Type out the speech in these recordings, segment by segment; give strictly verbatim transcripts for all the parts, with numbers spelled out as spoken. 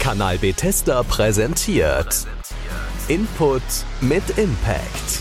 Kanal Bethesda präsentiert Input mit Impact.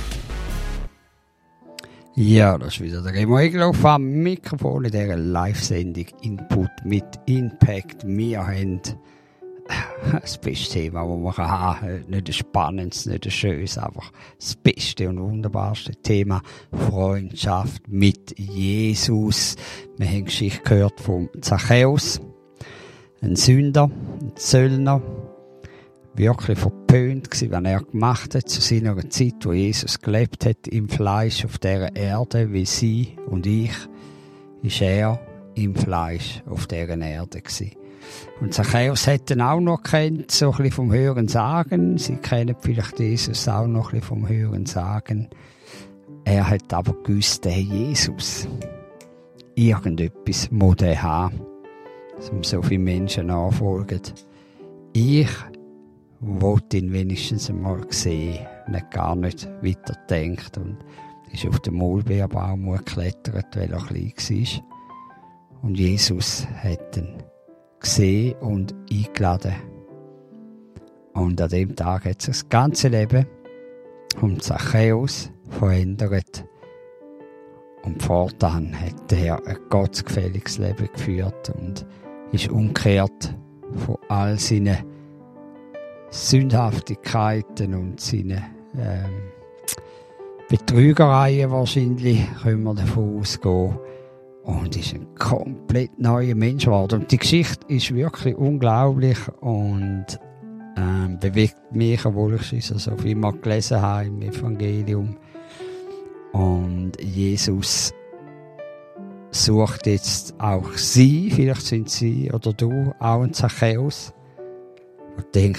Ja, das ist wieder der Remo Egloff am Mikrofon in dieser Live-Sendung Input mit Impact. Wir haben das beste Thema, das man haben kann. Nicht das Spannendste, nicht das Schönes, aber das beste und wunderbarste Thema: Freundschaft mit Jesus. Wir haben Geschichte gehört von Zachäus, ein Sünder, ein Zöllner, wirklich verpönt gewesen, was er gemacht hat zu seiner Zeit, wo Jesus gelebt hat, im Fleisch auf dieser Erde, wie sie und ich, ist er im Fleisch auf dieser Erde gewesen. Und Zachäus hat ihn auch noch kennt, so ein bisschen vom Hören sagen. Sie kennen vielleicht Jesus auch noch ein bisschen vom Hören sagen. Er hat aber gewusst, der Jesus, irgendetwas muss er haben, dass ihm so viele Menschen nachfolgen. Ich wollte ihn wenigstens einmal sehen, nicht gar nicht weiter denkt, und ist auf den Maulbeerbaum geklettert, weil er klein war. Und Jesus hat ihn gesehen und eingeladen. Und an dem Tag hat sich das ganze Leben um Zachäus verändert. Und fortan hat er ein gottgefälliges Leben geführt und ist umgekehrt von all seinen Sündhaftigkeiten und seinen ähm, Betrügereien wahrscheinlich, können wir davon ausgehen. Und ist ein komplett neuer Mensch geworden. Und die Geschichte ist wirklich unglaublich und ähm, bewegt mich, obwohl ich es so viel mal gelesen habe im Evangelium. Und Jesus sucht jetzt auch sie, vielleicht sind sie oder du auch ein Zachäus, und denkt,